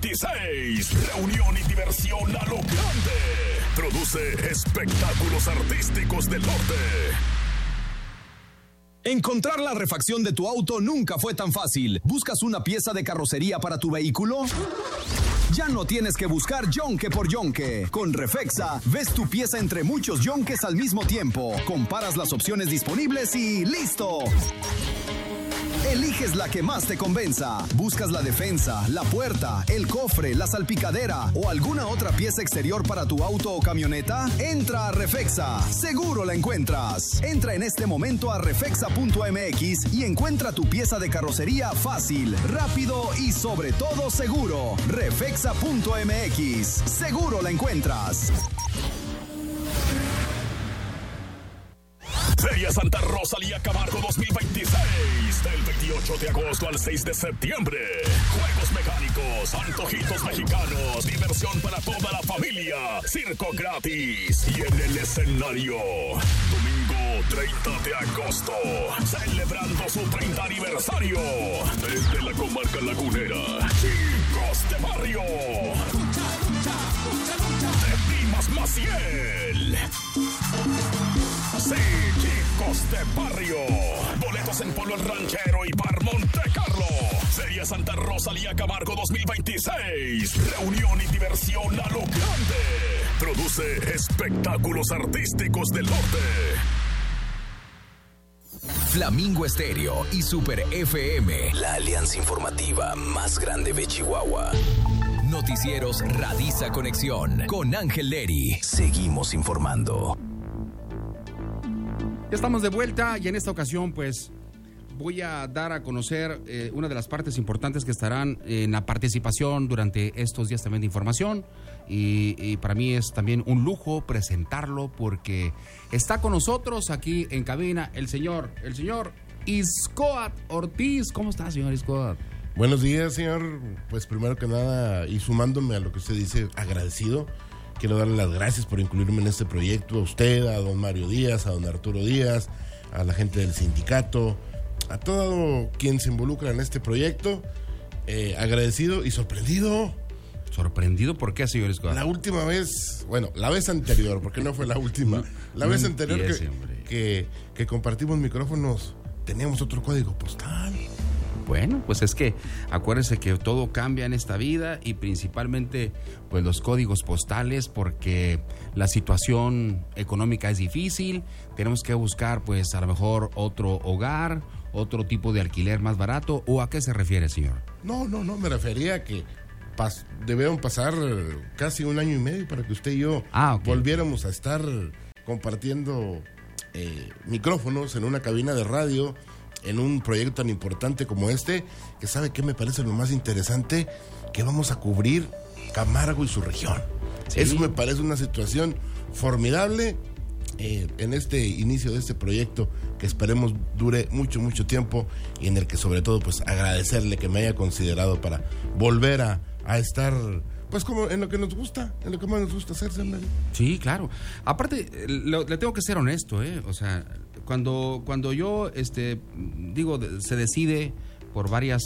2026. Reunión y diversión a lo grande. Produce Espectáculos Artísticos del Norte. Encontrar la refacción de tu auto nunca fue tan fácil. ¿Buscas una pieza de carrocería para tu vehículo? Ya no tienes que buscar yonque por yonque. Con Refexa, ves tu pieza entre muchos yonques al mismo tiempo. Comparas las opciones disponibles y ¡listo! Eliges la que más te convenza. Buscas la defensa, la puerta, el cofre, la salpicadera o alguna otra pieza exterior para tu auto o camioneta. Entra a Refexa. Seguro la encuentras. Entra en este momento a refexa.mx y encuentra tu pieza de carrocería fácil, rápido y sobre todo seguro. Refexa.mx. Seguro la encuentras. Feria Santa Rosalía Camargo 2026. Del 28 de agosto al 6 de septiembre. Juegos mecánicos, antojitos mexicanos, diversión para toda la familia, circo gratis. Y en el escenario, domingo 30 de agosto, celebrando su 30 aniversario. Desde la comarca lagunera, Chicos de Barrio. De Dimas Maciel. Sí, Chicos de Barrio. Boletos en Pueblo El Ranchero y Bar Monte Carlo. Feria Santa Rosalía Camargo 2026. Reunión y diversión a lo grande. Produce Espectáculos Artísticos del Norte. Flamingo Estéreo y Super FM, la alianza informativa más grande de Chihuahua. Noticieros Radiza Conexión con Ángel Leri. Seguimos informando. Ya estamos de vuelta y en esta ocasión pues voy a dar a conocer una de las partes importantes que estarán en la participación durante estos días también de información y para mí es también un lujo presentarlo porque está con nosotros aquí en cabina el señor Iscoat Ortiz. ¿Cómo está, señor Iscoat? Buenos días, señor. Pues primero que nada, y sumándome a lo que usted dice, agradecido. Quiero darle las gracias por incluirme en este proyecto, a usted, a don Mario Díaz, a don Arturo Díaz, a la gente del sindicato, a todo quien se involucra en este proyecto. Agradecido y sorprendido. ¿Sorprendido por qué, señor Escobar? La última vez, bueno, la vez anterior, porque no fue la última. La vez anterior que compartimos micrófonos, teníamos otro código postal. Bueno, pues es que acuérdense que todo cambia en esta vida y principalmente pues los códigos postales porque la situación económica es difícil, tenemos que buscar pues a lo mejor otro hogar, otro tipo de alquiler más barato. ¿O a qué se refiere, señor? No, me refería a que debieron pasar casi un año y medio para que usted y yo volviéramos a estar compartiendo micrófonos en una cabina de radio, en un proyecto tan importante como este, que sabe qué me parece lo más interesante, que vamos a cubrir Camargo y su región. Sí. Eso me parece una situación formidable en este inicio de este proyecto que esperemos dure mucho tiempo y en el que sobre todo pues agradecerle que me haya considerado para volver a estar pues como en lo que nos gusta, en lo que más nos gusta hacer, ¿sí? Sí, claro. Aparte, le tengo que ser honesto, o sea, cuando yo digo, se decide por varias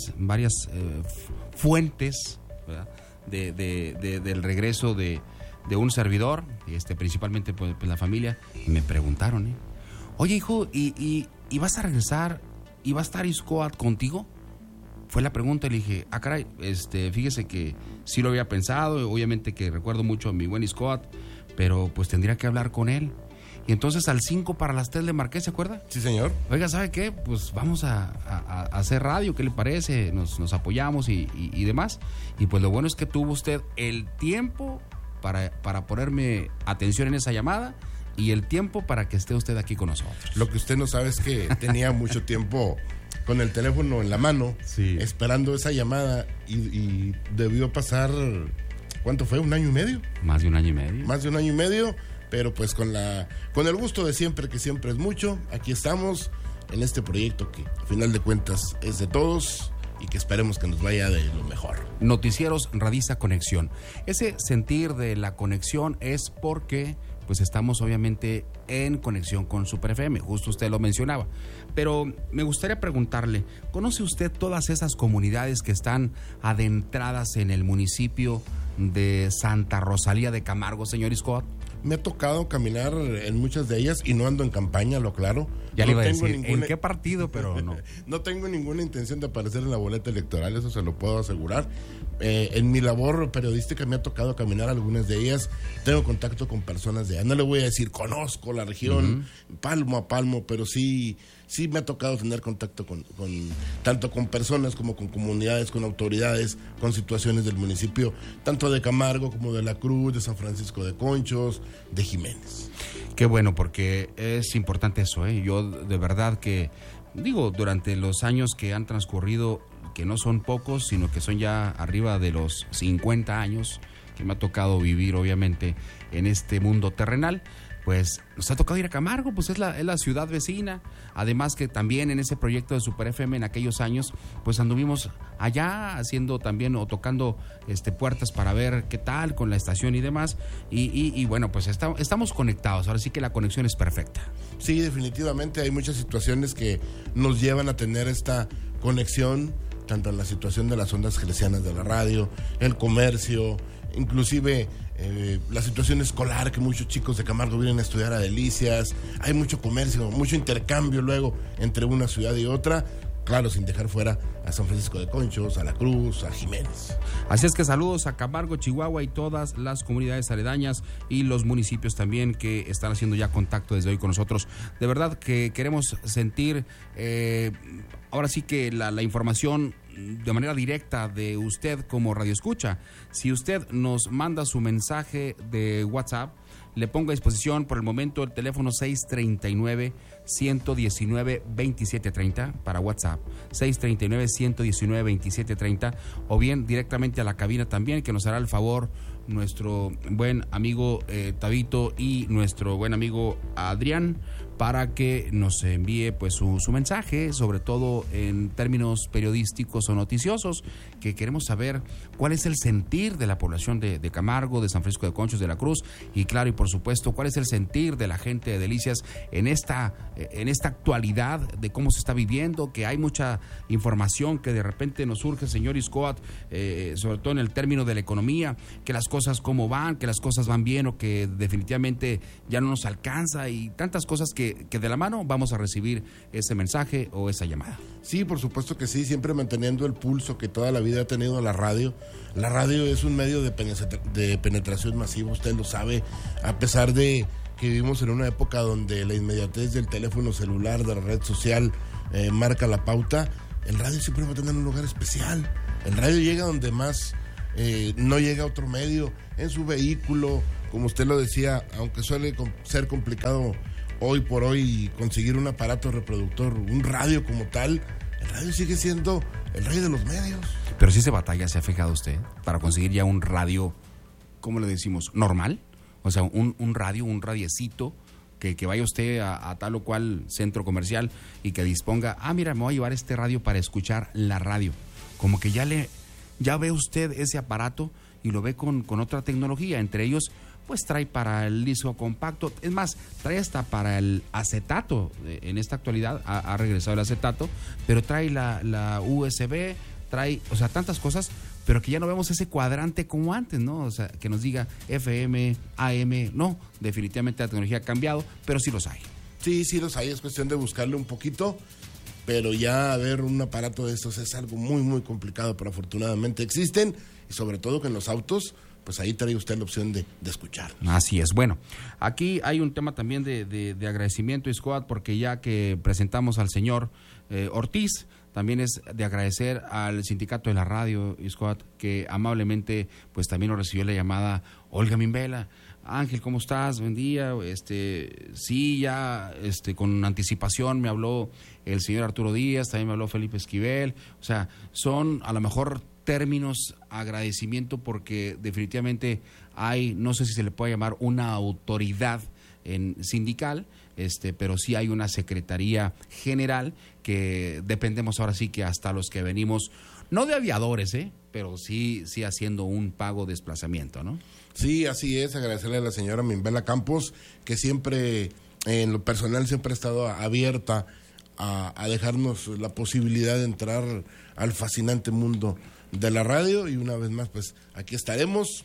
fuentes, ¿verdad? Del regreso de un servidor, principalmente pues la familia, me preguntaron, oye, hijo, ¿y vas a regresar y va a estar Iscoat contigo? Fue la pregunta y le dije, caray, fíjese que sí lo había pensado, obviamente que recuerdo mucho a mi buen Iscoat, pero pues tendría que hablar con él. Y entonces al 5 para las 3 le marqué, ¿se acuerda? Sí, señor. Oiga, ¿sabe qué? Pues vamos a hacer radio, ¿qué le parece? Nos apoyamos y demás. Y pues lo bueno es que tuvo usted el tiempo para ponerme atención en esa llamada y el tiempo para que esté usted aquí con nosotros. Lo que usted no sabe es que tenía mucho tiempo con el teléfono en la mano, sí, esperando esa llamada y debió pasar, ¿cuánto fue? ¿Un año y medio? Más de un año y medio. Más de un año y medio, pero pues con el gusto de siempre, que siempre es mucho. Aquí estamos en este proyecto que a final de cuentas es de todos y que esperemos que nos vaya de lo mejor. Noticieros Radiza Conexión. Ese sentir de la conexión es porque pues estamos obviamente en conexión con Super FM, justo usted lo mencionaba. Pero me gustaría preguntarle, ¿conoce usted todas esas comunidades que están adentradas en el municipio de Santa Rosalía de Camargo, señor Scott? Me ha tocado caminar en muchas de ellas y no ando en campaña, lo claro. Ya le iba a decir, ¿en qué partido? Pero no. No tengo ninguna intención de aparecer en la boleta electoral, eso se lo puedo asegurar. En mi labor periodística me ha tocado caminar algunas de ellas. Tengo contacto con personas de allá. No le voy a decir, conozco la región palmo a palmo, pero sí me ha tocado tener contacto con tanto con personas como con comunidades, con autoridades, con situaciones del municipio, tanto de Camargo como de La Cruz, de San Francisco de Conchos, de Jiménez. Qué bueno, porque es importante eso, ¿eh? Yo de verdad que, digo, durante los años que han transcurrido, que no son pocos, sino que son ya arriba de los 50 años que me ha tocado vivir, obviamente, en este mundo terrenal, pues nos ha tocado ir a Camargo, pues es la ciudad vecina. Además que también en ese proyecto de Super FM en aquellos años, pues anduvimos allá haciendo también o tocando puertas para ver qué tal con la estación y demás. Y bueno, pues estamos conectados, ahora sí que la conexión es perfecta. Sí, definitivamente hay muchas situaciones que nos llevan a tener esta conexión, tanto en la situación de las ondas gercianas de la radio, el comercio, inclusive la situación escolar, que muchos chicos de Camargo vienen a estudiar a Delicias. Hay mucho comercio, mucho intercambio luego entre una ciudad y otra, claro, sin dejar fuera a San Francisco de Conchos, a La Cruz, a Jiménez. Así es que saludos a Camargo, Chihuahua y todas las comunidades aledañas y los municipios también que están haciendo ya contacto desde hoy con nosotros. De verdad que queremos sentir ahora sí que la información de manera directa de usted como radioescucha. Si usted nos manda su mensaje de WhatsApp, le pongo a disposición por el momento el teléfono 639-119-2730 para WhatsApp, 639-119-2730, o bien directamente a la cabina también, que nos hará el favor nuestro buen amigo Tabito y nuestro buen amigo Adrián, para que nos envíe pues su mensaje, sobre todo en términos periodísticos o noticiosos, que queremos saber cuál es el sentir de la población de Camargo, de San Francisco de Conchos, de La Cruz, y claro, y por supuesto, cuál es el sentir de la gente de Delicias en esta actualidad de cómo se está viviendo, que hay mucha información que de repente nos surge, señor Iscoat, sobre todo en el término de la economía, que las cosas cómo van, que las cosas van bien o que definitivamente ya no nos alcanza, y tantas cosas que de la mano vamos a recibir ese mensaje o esa llamada. Sí, por supuesto que sí, siempre manteniendo el pulso que toda la vida ha tenido la radio. La radio es un medio de penetración masiva, usted lo sabe, a pesar de que vivimos en una época donde la inmediatez del teléfono celular, de la red social, marca la pauta. El radio siempre va a tener un lugar especial. El radio llega donde más no llega otro medio, en su vehículo, como usted lo decía, aunque suele ser complicado hoy por hoy conseguir un aparato reproductor, un radio como tal, el radio sigue siendo el rey de los medios. Pero sí se batalla, ¿se ha fijado usted? Para conseguir ya un radio, ¿cómo le decimos? ¿Normal? O sea, un radio, un radiecito, que vaya usted a tal o cual centro comercial y que disponga, mira, me voy a llevar este radio para escuchar la radio. Como que ya ve usted ese aparato y lo ve con otra tecnología, entre ellos pues trae para el disco compacto, es más, trae hasta para el acetato. En esta actualidad ha regresado el acetato, pero trae la USB, trae, o sea, tantas cosas, pero que ya no vemos ese cuadrante como antes, ¿no? O sea, que nos diga FM, AM, no, definitivamente la tecnología ha cambiado, pero sí los hay. Sí los hay, es cuestión de buscarle un poquito, pero ya ver un aparato de estos es algo muy, muy complicado, pero afortunadamente existen, y sobre todo que en los autos, pues ahí trae usted la opción de escuchar. Así es. Bueno, aquí hay un tema también de agradecimiento, Squad, porque ya que presentamos al señor Ortiz, también es de agradecer al sindicato de la radio, Squad, que amablemente pues también nos recibió la llamada Olga Mimbela. Ángel, ¿cómo estás? Buen día. Sí, ya con anticipación me habló el señor Arturo Díaz, también me habló Felipe Esquivel. O sea, son a lo mejor términos agradecimiento, porque definitivamente hay, no sé si se le puede llamar una autoridad sindical, pero sí hay una secretaría general que dependemos ahora sí que hasta los que venimos, no de aviadores, pero sí haciendo un pago de desplazamiento, ¿no? Sí, así es. Agradecerle a la señora Mimbela Campos, que siempre, en lo personal, siempre ha estado abierta a dejarnos la posibilidad de entrar al fascinante mundo de la radio, y una vez más, pues aquí estaremos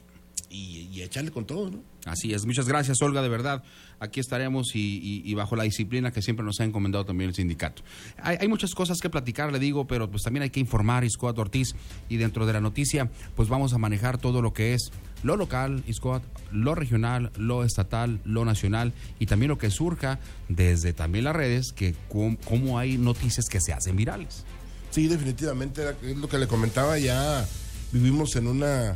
y echarle con todo, ¿no? Así es. Muchas gracias, Olga, de verdad. Aquí estaremos y bajo la disciplina que siempre nos ha encomendado también el sindicato. Hay muchas cosas que platicar, le digo, pero pues también hay que informar, Iscoat Ortiz, y dentro de la noticia pues vamos a manejar todo lo que es lo local, Iscoat, lo regional, lo estatal, lo nacional, y también lo que surja desde también las redes, que cómo hay noticias que se hacen virales. Sí, definitivamente, es lo que le comentaba, ya vivimos en una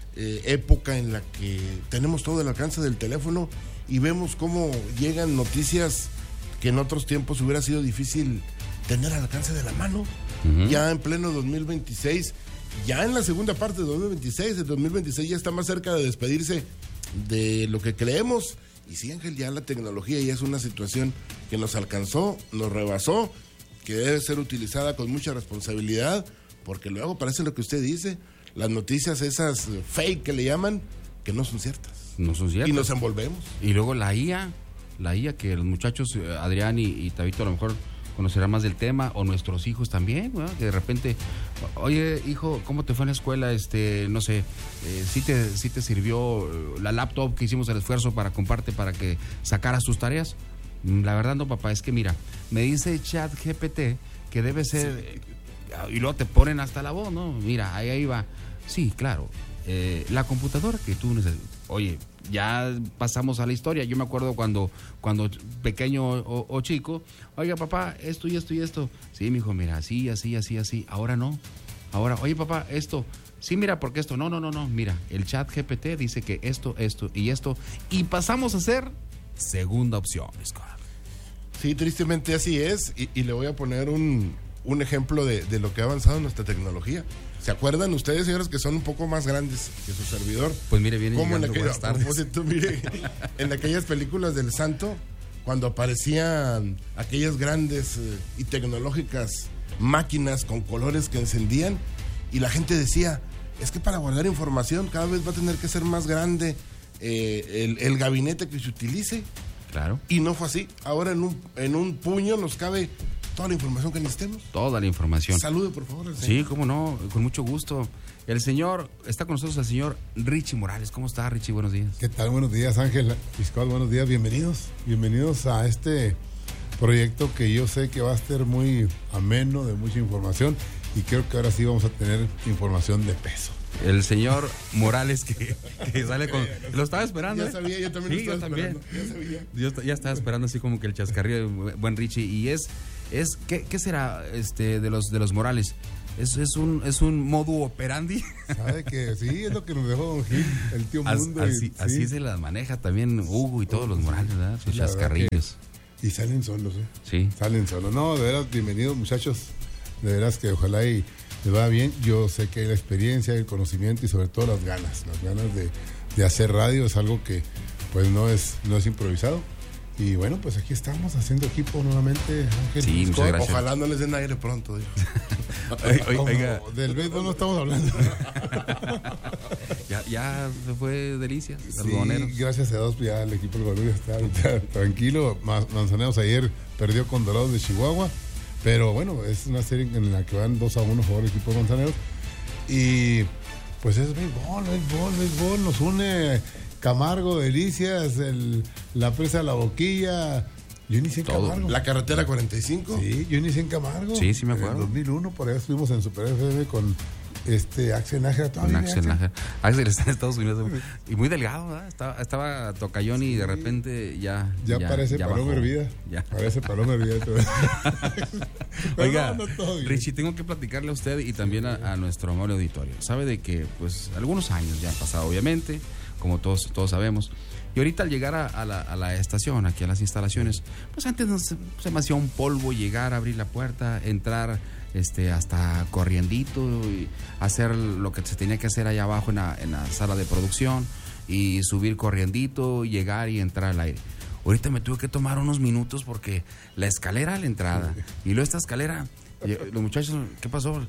época en la que tenemos todo el alcance del teléfono y vemos cómo llegan noticias que en otros tiempos hubiera sido difícil tener al alcance de la mano. Uh-huh. Ya en pleno 2026, ya en la segunda parte de 2026, el 2026 ya está más cerca de despedirse de lo que creemos. Y sí, Ángel, ya la tecnología ya es una situación que nos alcanzó, nos rebasó, que debe ser utilizada con mucha responsabilidad, porque luego parece lo que usted dice, las noticias esas fake que le llaman, que no son ciertas. No son ciertas. Y nos envolvemos. Y luego la IA que los muchachos, Adrián y Tabito, a lo mejor conocerán más del tema, o nuestros hijos también, ¿no? Que de repente, oye, hijo, ¿cómo te fue en la escuela? No sé, ¿sí te sirvió la laptop que hicimos el esfuerzo para comprarte para que sacaras tus tareas? La verdad no, papá, es que mira, me dice ChatGPT que debe ser... Sí. Y luego te ponen hasta la voz, ¿no? Mira, ahí va. Sí, claro. La computadora que tú necesitas. Oye, ya pasamos a la historia. Yo me acuerdo cuando pequeño o chico, oiga, papá, esto y esto y esto. Sí, mijo, mira, así. Ahora no. Ahora, oye, papá, esto. Sí, mira, porque esto. No. Mira, el ChatGPT dice que esto y esto. Y pasamos a ser segunda opción. Sí, tristemente así es. Y le voy a poner un ejemplo de lo que ha avanzado nuestra tecnología. ¿Se acuerdan ustedes, señores, que son un poco más grandes que su servidor? Pues mire, viene como llegando, buenas tardes. Mire, en aquellas películas del Santo, cuando aparecían aquellas grandes y tecnológicas máquinas con colores que encendían, y la gente decía, es que para guardar información cada vez va a tener que ser más grande el gabinete que se utilice. Claro. Y no fue así. Ahora en un puño nos cabe toda la información que necesitemos. Toda la información. Salude, por favor. Sí, cómo no, con mucho gusto. Está con nosotros el señor Richie Morales. ¿Cómo está, Richie? Buenos días. ¿Qué tal? Buenos días, Ángel. Fiscal, buenos días. Bienvenidos a este proyecto que yo sé que va a ser muy ameno, de mucha información, y creo que ahora sí vamos a tener información de peso. El señor Morales que sale con... Lo estaba esperando. Ya sabía, yo también sí, lo estaba esperando. Ya sabía. Yo ya estaba esperando así como que el chascarrillo, buen Richie. Y ¿qué será de los Morales? ¿Es un modo operandi? Sabe que sí, es lo que nos dejó Don Gil, el tío Mundo. Así se las maneja también Hugo y todos los Morales, ¿verdad? Sus chascarrillos. Y salen solos, ¿eh? Sí. Salen solos. No, de veras, bienvenidos, muchachos. De veras que ojalá y les va bien. Yo sé que la experiencia, el conocimiento y sobre todo las ganas de hacer radio es algo que pues no es improvisado. Y bueno, pues aquí estamos haciendo equipo nuevamente, Ángel. Sí, muchas gracias. Ojalá no les den aire pronto. Oiga, del béisbol no estamos hablando. ya se fue Delicias, sí, gracias a Dios, ya el equipo del Guadalupe está tranquilo. Manzaneros ayer perdió con Dorados de Chihuahua, pero bueno, es una serie en la que van 2-1 a favor del equipo de Manzaneros. Y pues es béisbol, nos une Camargo, Delicias, la presa de La Boquilla. Yo inicié en Camargo. ¿La carretera 45? Sí, yo inicié en Camargo. Sí, me acuerdo. En 2001, por allá estuvimos en Super FM con Axel Nájera. Axel está en Estados Unidos y muy delgado, ¿verdad? Estaba tocayón y de repente ya parece Paloma Hervida. Parece Paloma Hervida. Oiga, Richie, tengo que platicarle a usted y también a nuestro amable auditorio. Sabe de que pues algunos años ya han pasado, obviamente, como todos sabemos. Y ahorita al llegar a la estación, aquí a las instalaciones, pues antes se me hacía un polvo llegar, abrir la puerta, entrar hasta corriendito y hacer lo que se tenía que hacer allá abajo en la sala de producción y subir corriendito, llegar y entrar al aire. Ahorita me tuve que tomar unos minutos porque la escalera a la entrada y luego esta escalera, los muchachos, ¿qué pasó?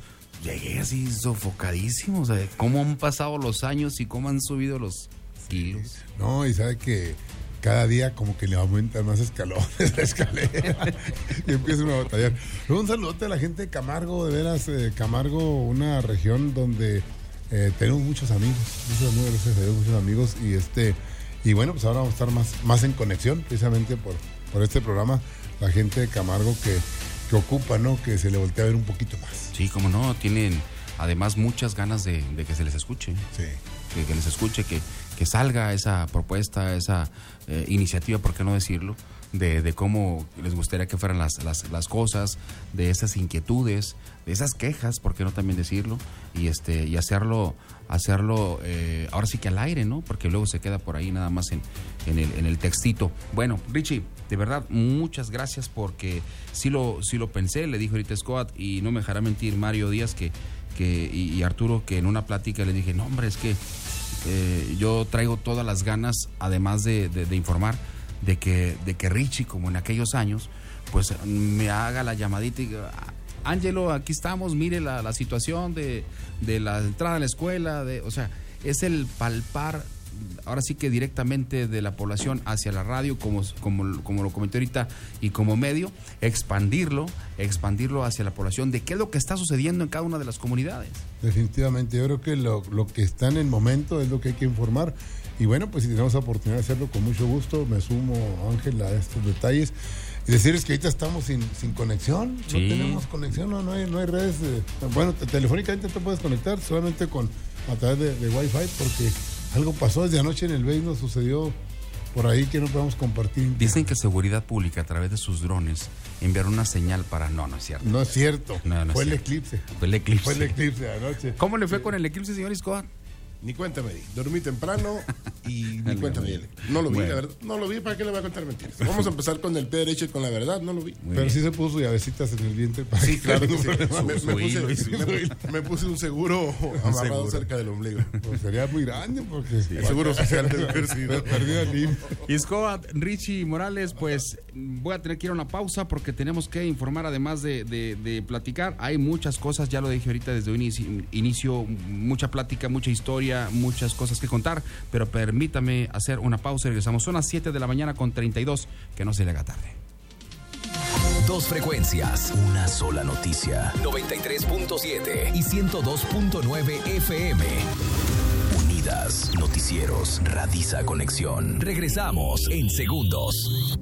llegué así sofocadísimo. O sea, cómo han pasado los años y cómo han subido los kilos. No, y sabe que cada día como que le aumentan más escalones la escalera y empieza uno a batallar. Luego un saludote a la gente de Camargo, de veras, Camargo, una región donde tenemos muchos amigos, gracias a Dios, muchos amigos, y bueno, pues ahora vamos a estar más en conexión, precisamente por este programa, la gente de Camargo que ocupa, ¿no? Que se le voltea a ver un poquito más. Sí, como no, tienen además muchas ganas de que se les escuche. Sí. Que les escuche, que salga esa propuesta, esa iniciativa, por qué no decirlo, de cómo les gustaría que fueran las cosas, de esas inquietudes, de esas quejas, por qué no también decirlo, y hacerlo ahora sí que al aire, ¿no? Porque luego se queda por ahí nada más en el textito. Bueno, Richie, de verdad, muchas gracias, porque sí lo pensé, le dijo ahorita Scott, y no me dejará mentir Mario Díaz y Arturo, que en una plática le dije, no hombre, es que yo traigo todas las ganas, además de informar, de que Richie, como en aquellos años, pues me haga la llamadita y diga, Ángelo, aquí estamos, mire la situación de la entrada a la escuela, o sea, es el palpar, ahora sí que directamente de la población hacia la radio, como lo comenté ahorita, y como medio, expandirlo hacia la población, de qué es lo que está sucediendo en cada una de las comunidades. Definitivamente, yo creo que lo que está en el momento es lo que hay que informar, y bueno, pues si tenemos la oportunidad de hacerlo, con mucho gusto, me sumo, Ángel, a estos detalles, y decirles que ahorita estamos sin conexión, sí. No tenemos conexión, no hay redes, bueno, telefónicamente te puedes conectar, solamente a través de Wi-Fi, porque algo pasó desde anoche en el BEI, nos sucedió por ahí que no podemos compartir. Dicen que Seguridad Pública, a través de sus drones, enviaron una señal para... No es cierto. No es cierto. No fue es el cierto. eclipse. Fue el eclipse. Fue el eclipse anoche. ¿Cómo le fue con el eclipse, señor Escobar? Ni cuéntame, dormí temprano y ni cuéntame. No lo vi, bueno. La verdad. No lo vi, ¿para qué le voy a contar mentiras? Vamos a empezar con el pie derecho y con la verdad, no lo vi. Pero sí se puso llavecitas en el vientre. Sí, claro que sí. Me puse un seguro amarrado cerca del ombligo. Pues sería muy grande porque... Sí, el seguro social de perdido el IMSS. Y Escobar, Richie Morales, pues voy a tener que ir a una pausa porque tenemos que informar, además de platicar. Hay muchas cosas, ya lo dije ahorita desde un inicio, mucha plática, mucha historia, muchas cosas que contar, pero permítame hacer una pausa y regresamos. Son las 7 de la mañana con 32, que no se le haga tarde. Dos frecuencias, una sola noticia. 93.7 y 102.9 FM. Unidas, noticieros, Radiza Conexión. Regresamos en segundos.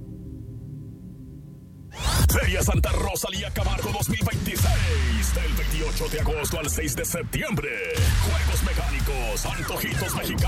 Feria Santa Rosalía Camargo 2026, del 28 de agosto al 6 de septiembre. Juegos mecánicos, antojitos mexicanos.